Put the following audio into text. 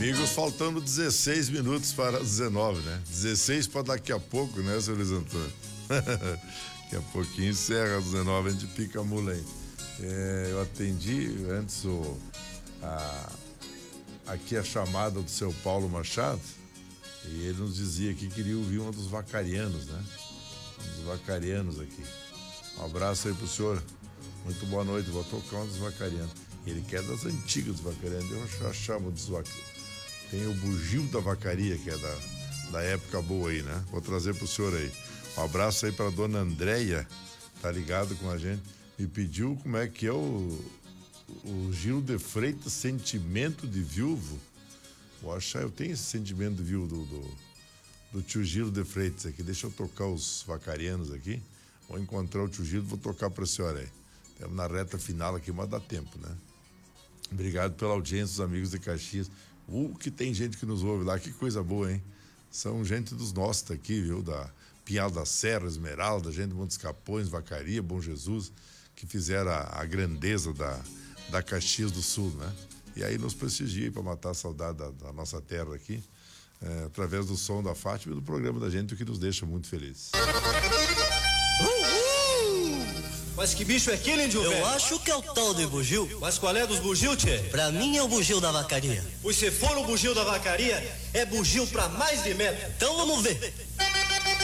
Amigos, faltando 16 minutos para as 19, né? 16 para daqui a pouco, né, seu Luiz Antônio? Daqui a pouquinho encerra às 19, a gente pica a mula aí. Eu atendi antes aqui a chamada do seu Paulo Machado e ele nos dizia que queria ouvir um dos vacarianos, né? Um dos vacarianos aqui. Um abraço aí pro senhor. Muito boa noite, vou tocar um dos vacarianos. Ele quer das antigas dos vacarianos, eu já chamo dos vacarianos. Tem o bugio da vacaria, que é da época boa aí, né? Vou trazer pro senhor aí. Um abraço aí pra dona Andréia, tá ligado com a gente. Me pediu como é que é o Gil de Freitas, Sentimento de Viúvo. Vou achar, eu tenho esse sentimento de viúvo do tio Gil de Freitas aqui. Deixa eu tocar os vacarianos aqui. Vou encontrar o tio Gil e vou tocar pra senhora aí. Estamos na reta final aqui, mas dá tempo, né? Obrigado pela audiência, os amigos de Caxias. Que tem gente que nos ouve lá, que coisa boa, hein? São gente dos nossos aqui, viu? Da Pinhal da Serra, Esmeralda, gente de Montes Capões, Vacaria, Bom Jesus, que fizeram a grandeza da Caxias do Sul, né? E aí nos prestigia para matar a saudade da nossa terra aqui, através do som da Fátima e do programa da gente, o que nos deixa muito felizes. Mas que bicho é aquele, índio velho? Eu acho que é o tal de bugio. Mas qual é dos bugio, tchê? Pra mim é o bugio da vacaria. Pois se for o bugio da vacaria, é bugio pra mais de metro. Então vamos ver.